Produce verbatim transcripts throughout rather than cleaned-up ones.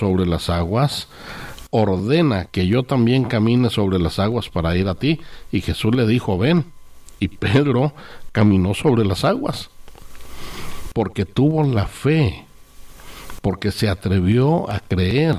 sobre las aguas, ordena que yo también camine sobre las aguas para ir a ti. Y Jesús le dijo, ven. Y Pedro caminó sobre las aguas, porque tuvo la fe, porque se atrevió a creer.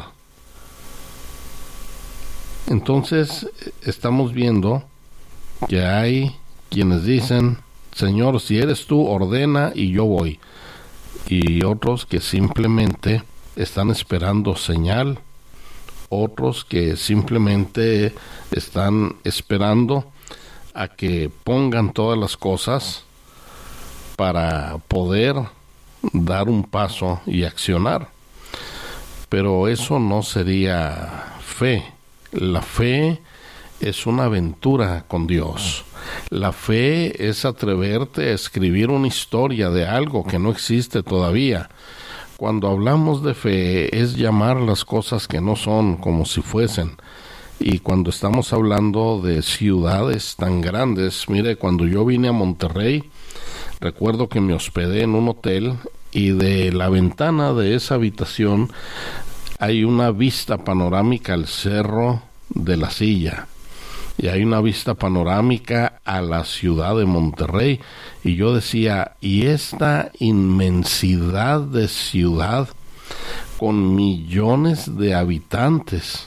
Entonces, estamos viendo que hay quienes dicen, Señor, si eres tú, ordena y yo voy. Y otros que simplemente están esperando señal, otros que simplemente están esperando a que pongan todas las cosas para poder dar un paso y accionar. Pero eso no sería fe. La fe es una aventura con Dios. La fe es atreverte a escribir una historia de algo que no existe todavía. Cuando hablamos de fe es llamar las cosas que no son como si fuesen. Y cuando estamos hablando de ciudades tan grandes, mire, cuando yo vine a Monterrey, recuerdo que me hospedé en un hotel y de la ventana de esa habitación hay una vista panorámica al Cerro de la Silla y hay una vista panorámica a la ciudad de Monterrey. Y yo decía, y esta inmensidad de ciudad con millones de habitantes,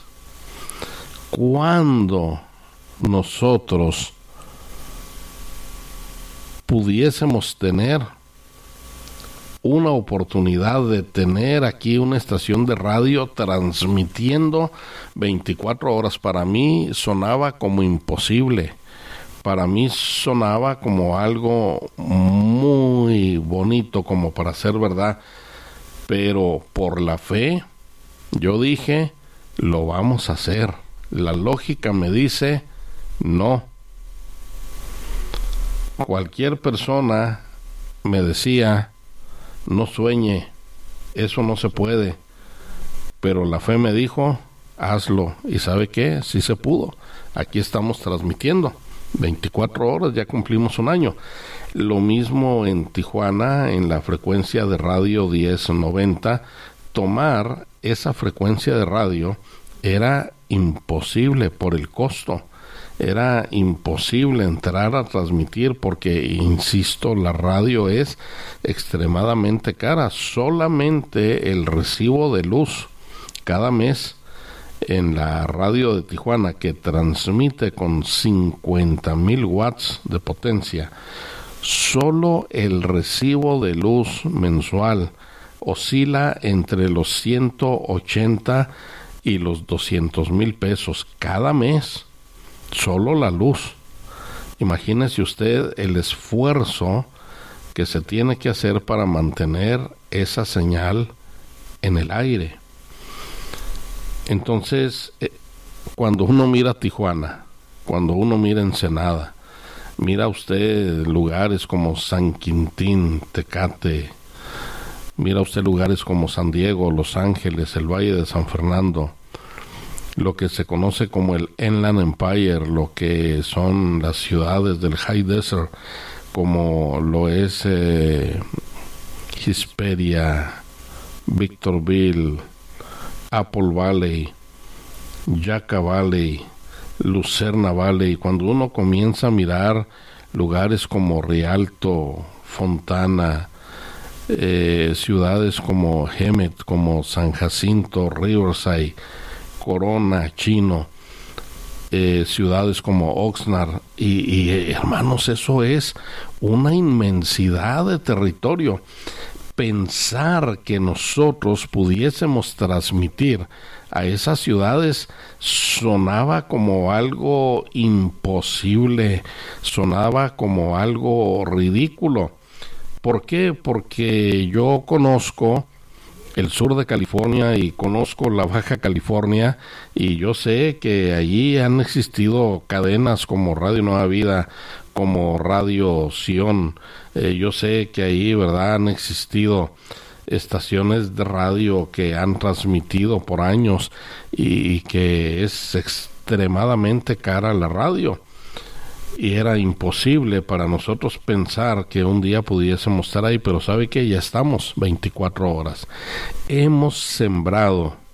¿cuándo nosotros pudiésemos tener una oportunidad de tener aquí una estación de radio transmitiendo veinticuatro horas? Para mí sonaba como imposible. Para mí sonaba como algo muy bonito, como para ser verdad. Pero por la fe, yo dije, lo vamos a hacer. La lógica me dice, no. Cualquier persona me decía, no sueñe, eso no se puede. Pero la fe me dijo, hazlo. ¿Y sabe qué? Sí se pudo. Aquí estamos transmitiendo veinticuatro horas, ya cumplimos un año. Lo mismo en Tijuana, en la frecuencia de radio diez noventa. Tomar esa frecuencia de radio era imposible por el costo. Era imposible entrar a transmitir porque, insisto, la radio es extremadamente cara. Solamente el recibo de luz cada mes en la radio de Tijuana, que transmite con cincuenta mil watts de potencia, solo el recibo de luz mensual oscila entre los ciento ochenta y los doscientos mil pesos cada mes. Solo la luz. Imagínese usted el esfuerzo que se tiene que hacer para mantener esa señal en el aire. Entonces, eh, cuando uno mira Tijuana, cuando uno mira Ensenada, mira usted lugares como San Quintín, Tecate, mira usted lugares como San Diego, Los Ángeles, el Valle de San Fernando, lo que se conoce como el Inland Empire, lo que son las ciudades del High Desert, como lo es eh, Hesperia, Victorville, Apple Valley, Yucca Valley, Lucerna Valley. Cuando uno comienza a mirar lugares como Rialto, Fontana, eh, ciudades como Hemet, como San Jacinto, Riverside, Corona, Chino, eh, ciudades como Oxnard, y, y eh, hermanos, eso es una inmensidad de territorio. Pensar que nosotros pudiésemos transmitir a esas ciudades sonaba como algo imposible, sonaba como algo ridículo. ¿Por qué? Porque yo conozco el sur de California y conozco la Baja California, y yo sé que allí han existido cadenas como Radio Nueva Vida, como Radio Sion. Eh, yo sé que ahí, ¿verdad?, han existido estaciones de radio que han transmitido por años y, y que es extremadamente cara la radio. Y era imposible para nosotros pensar que un día pudiésemos estar ahí, pero ¿sabe qué? Ya estamos veinticuatro horas. Hemos sembrado